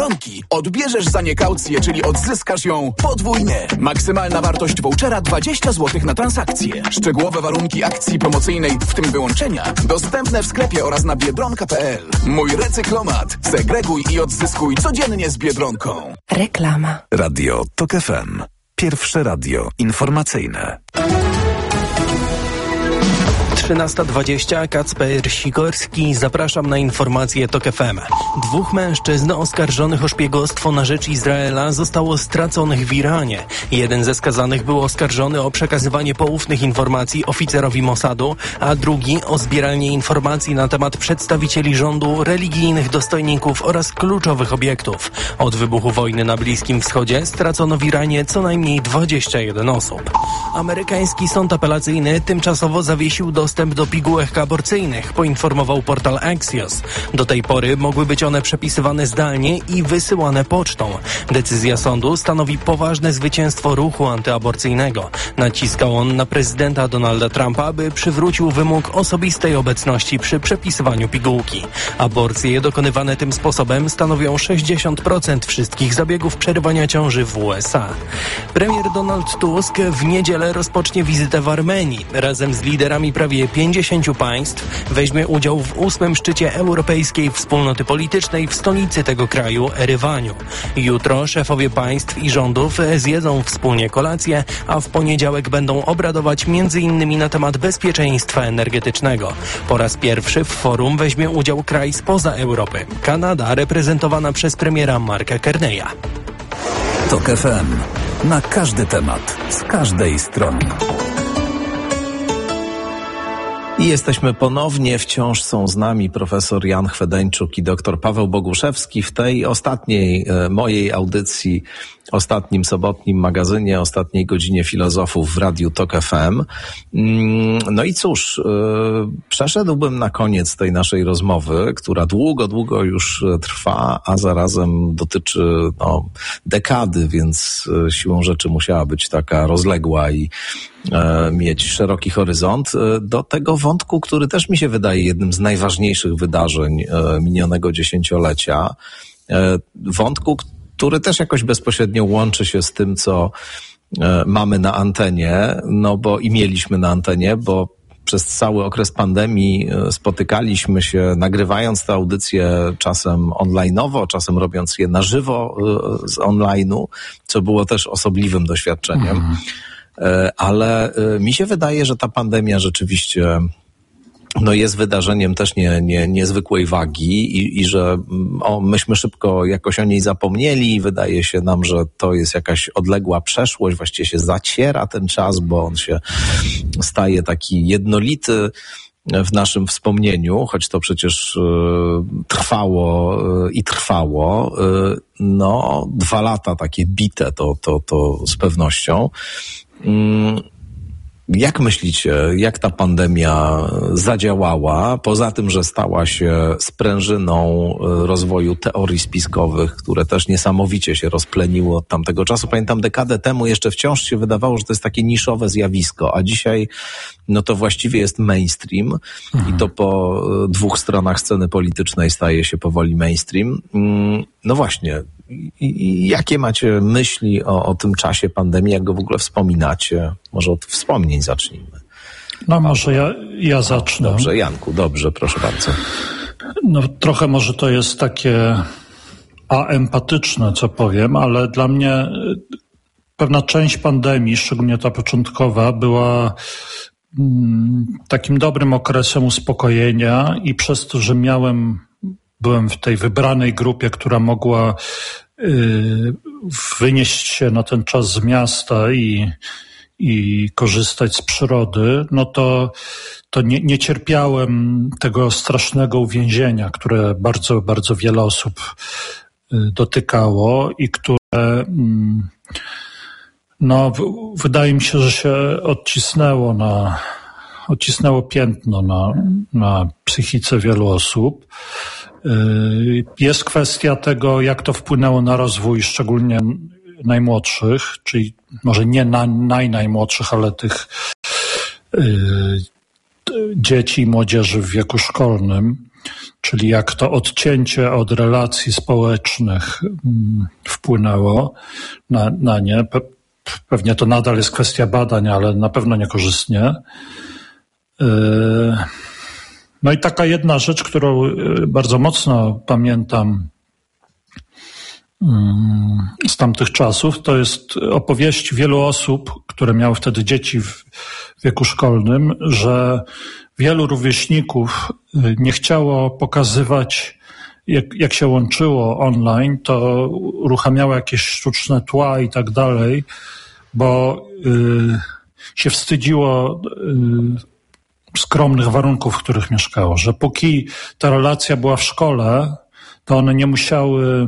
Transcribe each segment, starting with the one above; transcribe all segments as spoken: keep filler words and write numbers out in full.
Biedronki odbierzesz za nie kaucję, czyli odzyskasz ją podwójnie. Maksymalna wartość vouchera dwadzieścia złotych na transakcję. Szczegółowe warunki akcji promocyjnej, w tym wyłączenia, dostępne w sklepie oraz na biedronka kropka p l. Mój recyklomat. Segreguj i odzyskuj codziennie z Biedronką. Reklama. Radio TOK F M. Pierwsze radio informacyjne. trzynasta dwadzieścia, Kacper Sikorski. Zapraszam na informacje TOK F M. Dwóch mężczyzn oskarżonych o szpiegostwo na rzecz Izraela zostało straconych w Iranie. Jeden ze skazanych był oskarżony o przekazywanie poufnych informacji oficerowi Mossadu, a drugi o zbieranie informacji na temat przedstawicieli rządu, religijnych dostojników oraz kluczowych obiektów. Od wybuchu wojny na Bliskim Wschodzie stracono w Iranie co najmniej dwadzieścia jeden osób. Amerykański sąd apelacyjny tymczasowo zawiesił dostęp do pigułek aborcyjnych, poinformował portal Axios. Do tej pory mogły być one przepisywane zdalnie i wysyłane pocztą. Decyzja sądu stanowi poważne zwycięstwo ruchu antyaborcyjnego. Naciskał on na prezydenta Donalda Trumpa, by przywrócił wymóg osobistej obecności przy przepisywaniu pigułki. Aborcje dokonywane tym sposobem stanowią sześćdziesiąt procent wszystkich zabiegów przerywania ciąży w U S A. Premier Donald Tusk w niedzielę rozpocznie wizytę w Armenii. Razem z liderami prawie pięćdziesięciu państw weźmie udział w ósmym szczycie Europejskiej Wspólnoty Politycznej w stolicy tego kraju, Erywaniu. Jutro szefowie państw i rządów zjedzą wspólnie kolację, a w poniedziałek będą obradować między innymi na temat bezpieczeństwa energetycznego. Po raz pierwszy w forum weźmie udział kraj spoza Europy. Kanada, reprezentowana przez premiera Marka Carneya. TOK F M. Na każdy temat, z każdej strony. I jesteśmy ponownie, wciąż są z nami profesor Jan Chwedeńczuk i doktor Paweł Boguszewski w tej ostatniej e, mojej audycji, ostatnim sobotnim magazynie, ostatniej godzinie filozofów w Radiu TOK F M. Mm, no i cóż, e, przeszedłbym na koniec tej naszej rozmowy, która długo, długo już trwa, a zarazem dotyczy no, dekady, więc e, siłą rzeczy musiała być taka rozległa i e, mieć szeroki horyzont, e, do tego wątku, który też mi się wydaje jednym z najważniejszych wydarzeń e, minionego dziesięciolecia. E, wątku, który też jakoś bezpośrednio łączy się z tym, co e, mamy na antenie, no bo i mieliśmy na antenie, bo przez cały okres pandemii e, spotykaliśmy się, nagrywając te audycje czasem online'owo, czasem robiąc je na żywo e, z online'u, co było też osobliwym doświadczeniem. Mhm. Ale mi się wydaje, że ta pandemia rzeczywiście no jest wydarzeniem też nie, nie, niezwykłej wagi i, i że o, myśmy szybko jakoś o niej zapomnieli. Wydaje się nam, że to jest jakaś odległa przeszłość, właściwie się zaciera ten czas, bo on się staje taki jednolity w naszym wspomnieniu, choć to przecież y, trwało y, i trwało. Y, no, dwa lata takie bite to, to, to z pewnością. Jak myślicie, jak ta pandemia zadziałała? Poza tym, że stała się sprężyną rozwoju teorii spiskowych, które też niesamowicie się rozpleniło od tamtego czasu. Pamiętam, dekadę temu jeszcze wciąż się wydawało, że to jest takie niszowe zjawisko, a dzisiaj no to właściwie jest mainstream mhm. i to po dwóch stronach sceny politycznej staje się powoli mainstream. No właśnie, I, i jakie macie myśli o, o tym czasie pandemii, jak go w ogóle wspominacie? Może od wspomnień zacznijmy. No może ja, ja zacznę. Dobrze, Janku, dobrze, proszę bardzo. No trochę może to jest takie aempatyczne, co powiem, ale dla mnie pewna część pandemii, szczególnie ta początkowa, była mm, takim dobrym okresem uspokojenia i przez to, że miałem byłem w tej wybranej grupie, która mogła y, wynieść się na ten czas z miasta i, i korzystać z przyrody, no to, to nie, nie cierpiałem tego strasznego uwięzienia, które bardzo, bardzo wiele osób y, dotykało i które mm, no, w, wydaje mi się, że się odcisnęło na odcisnęło piętno na, na psychice wielu osób. Jest kwestia tego, jak to wpłynęło na rozwój szczególnie najmłodszych, czyli może nie na naj, najmłodszych, ale tych y, dzieci i młodzieży w wieku szkolnym. czyli jak to odcięcie od relacji społecznych wpłynęło na, na nie. Pe- pewnie to nadal jest kwestia badań, ale na pewno niekorzystnie. No i taka jedna rzecz, którą bardzo mocno pamiętam z tamtych czasów, to jest opowieść wielu osób, które miały wtedy dzieci w wieku szkolnym, że wielu rówieśników nie chciało pokazywać, jak, jak się łączyło online, to uruchamiało jakieś sztuczne tła i tak dalej, bo y, się wstydziło y, skromnych warunków, w których mieszkało, że póki ta relacja była w szkole, to one nie musiały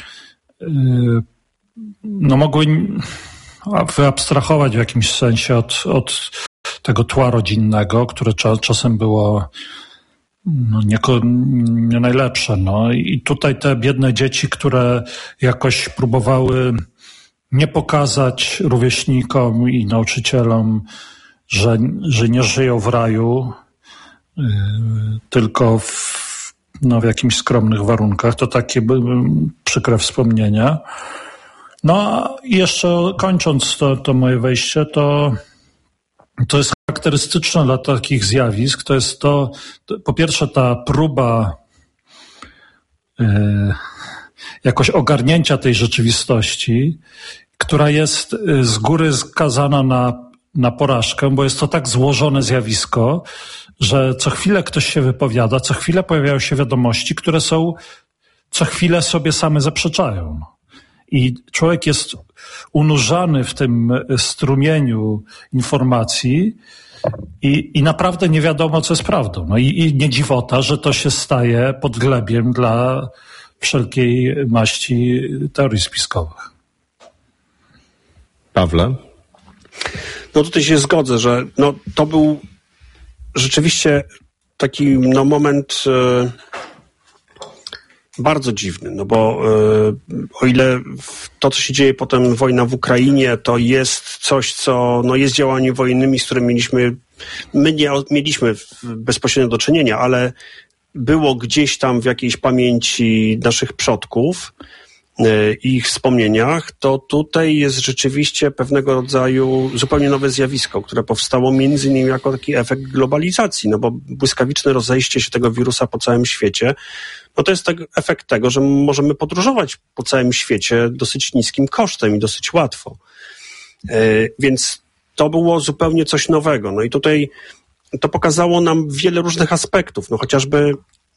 no mogły wyabstrahować w jakimś sensie od, od tego tła rodzinnego, które cza, czasem było no nie, nie najlepsze. No. I tutaj te biedne dzieci, które jakoś próbowały nie pokazać rówieśnikom i nauczycielom, że, że nie żyją w raju, yy, tylko w no, w jakimś skromnych warunkach. To takie przykre wspomnienia. No i jeszcze kończąc to, to moje wejście, to, to jest charakterystyczne dla takich zjawisk. To jest to, to po pierwsze ta próba yy, jakoś ogarnięcia tej rzeczywistości, która jest z góry skazana na, na porażkę, bo jest to tak złożone zjawisko, że co chwilę ktoś się wypowiada, co chwilę pojawiają się wiadomości, które są, co chwilę sobie same zaprzeczają. I człowiek jest unurzany w tym strumieniu informacji i, i naprawdę nie wiadomo, co jest prawdą. No i, i nie dziwota, że to się staje podglebiem dla wszelkiej maści teorii spiskowych. Pawle? No tutaj się zgodzę, że no, to był rzeczywiście taki no, moment e, bardzo dziwny, no bo e, o ile to, co się dzieje potem, wojna w Ukrainie, to jest coś, co no, jest działaniem wojennymi, z którym mieliśmy, my nie mieliśmy bezpośrednio do czynienia, ale było gdzieś tam w jakiejś pamięci naszych przodków, ich wspomnieniach, to tutaj jest rzeczywiście pewnego rodzaju zupełnie nowe zjawisko, które powstało między innymi jako taki efekt globalizacji, no bo błyskawiczne rozejście się tego wirusa po całym świecie, no to jest tak efekt tego, że możemy podróżować po całym świecie dosyć niskim kosztem i dosyć łatwo. Yy, więc to było zupełnie coś nowego. No i tutaj to pokazało nam wiele różnych aspektów, no chociażby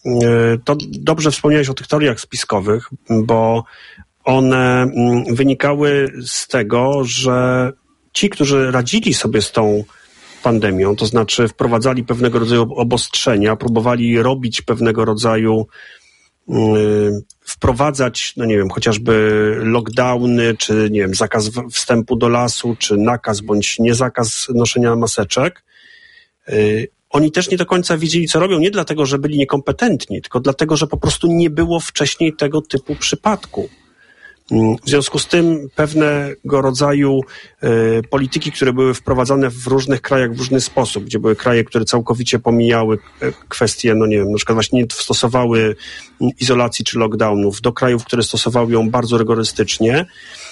to dobrze wspomniałeś o tych teoriach spiskowych, bo one wynikały z tego, że ci, którzy radzili sobie z tą pandemią, to znaczy wprowadzali pewnego rodzaju obostrzenia, próbowali robić pewnego rodzaju, yy, wprowadzać, no nie wiem, chociażby lockdowny, czy nie wiem, zakaz wstępu do lasu, czy nakaz bądź nie zakaz noszenia maseczek, yy, oni też nie do końca wiedzieli, co robią, nie dlatego, że byli niekompetentni, tylko dlatego, że po prostu nie było wcześniej tego typu przypadku. W związku z tym pewnego rodzaju y, polityki, które były wprowadzane w różnych krajach w różny sposób, gdzie były kraje, które całkowicie pomijały kwestie, no nie wiem, na przykład właśnie nie stosowały izolacji czy lockdownów, do krajów, które stosowały ją bardzo rygorystycznie,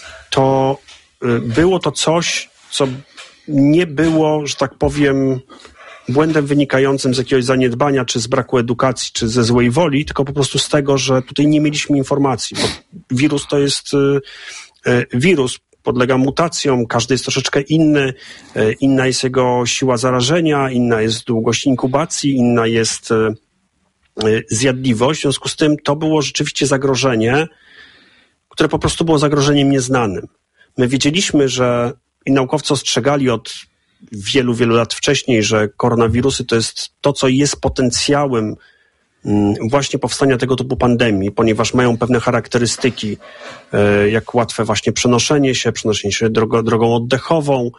to y, było to coś, co nie było, że tak powiem, błędem wynikającym z jakiegoś zaniedbania, czy z braku edukacji, czy ze złej woli, tylko po prostu z tego, że tutaj nie mieliśmy informacji, bo wirus to jest y, wirus, podlega mutacjom, każdy jest troszeczkę inny, y, inna jest jego siła zarażenia, inna jest długość inkubacji, inna jest y, y, zjadliwość, w związku z tym to było rzeczywiście zagrożenie, które po prostu było zagrożeniem nieznanym. My wiedzieliśmy, że i naukowcy ostrzegali od wielu, wielu lat wcześniej, że koronawirusy to jest to, co jest potencjałem właśnie powstania tego typu pandemii, ponieważ mają pewne charakterystyki, jak łatwe właśnie przenoszenie się, przenoszenie się drogo, drogą oddechową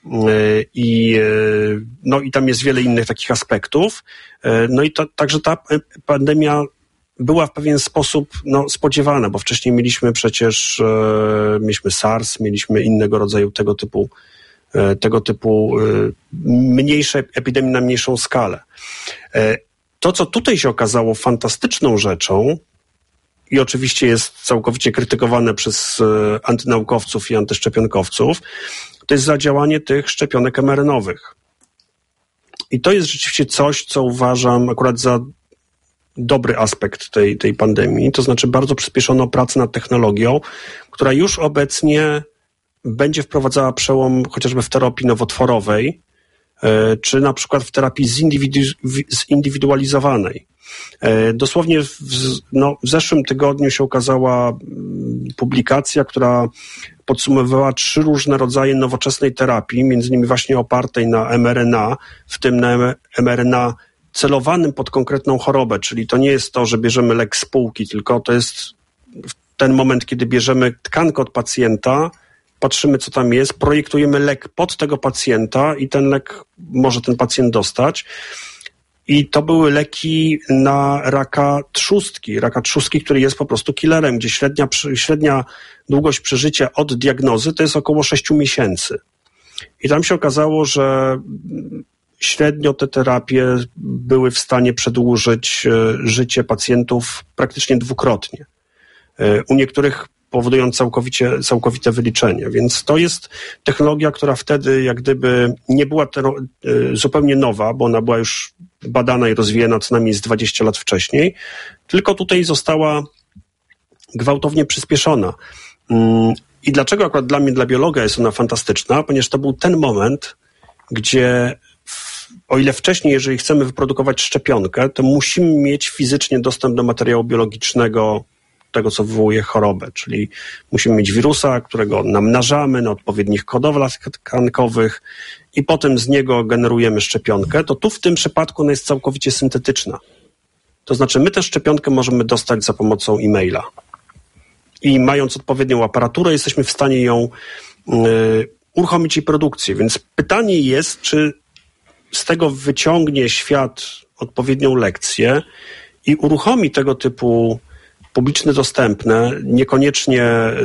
i, no, i tam jest wiele innych takich aspektów. No i to, także ta pandemia była w pewien sposób no, spodziewana, bo wcześniej mieliśmy przecież mieliśmy SARS, mieliśmy innego rodzaju tego typu tego typu mniejsze epidemie na mniejszą skalę. To, co tutaj się okazało fantastyczną rzeczą i oczywiście jest całkowicie krytykowane przez antynaukowców i antyszczepionkowców, to jest zadziałanie tych szczepionek em er en owych. I to jest rzeczywiście coś, co uważam akurat za dobry aspekt tej, tej pandemii, to znaczy bardzo przyspieszono pracę nad technologią, która już obecnie będzie wprowadzała przełom chociażby w terapii nowotworowej, czy na przykład w terapii zindywidu- zindywidualizowanej. Dosłownie w, no, w zeszłym tygodniu się ukazała publikacja, która podsumowywała trzy różne rodzaje nowoczesnej terapii, między innymi właśnie opartej na em er en a, w tym na em er en a celowanym pod konkretną chorobę, czyli to nie jest to, że bierzemy lek z półki, tylko to jest ten moment, kiedy bierzemy tkankę od pacjenta, patrzymy, co tam jest, projektujemy lek pod tego pacjenta i ten lek może ten pacjent dostać. I to były leki na raka trzustki, raka trzustki, który jest po prostu killerem, gdzie średnia, średnia długość przeżycia od diagnozy to jest około sześciu miesięcy. I tam się okazało, że średnio te terapie były w stanie przedłużyć życie pacjentów praktycznie dwukrotnie. U niektórych powodując całkowicie, całkowite wyliczenie. Więc to jest technologia, która wtedy jak gdyby nie była te, zupełnie nowa, bo ona była już badana i rozwijana co najmniej z dwadzieścia lat wcześniej, tylko tutaj została gwałtownie przyspieszona. I dlaczego akurat dla mnie, dla biologa jest ona fantastyczna? Ponieważ to był ten moment, gdzie o ile wcześniej, jeżeli chcemy wyprodukować szczepionkę, to musimy mieć fizycznie dostęp do materiału biologicznego, tego, co wywołuje chorobę, czyli musimy mieć wirusa, którego namnażamy na odpowiednich hodowlach tkankowych i potem z niego generujemy szczepionkę, to tu w tym przypadku ona jest całkowicie syntetyczna. To znaczy my tę szczepionkę możemy dostać za pomocą e-maila. I mając odpowiednią aparaturę, jesteśmy w stanie ją y, uruchomić jej produkcję. Więc pytanie jest, czy z tego wyciągnie świat odpowiednią lekcję i uruchomi tego typu publiczne, dostępne, niekoniecznie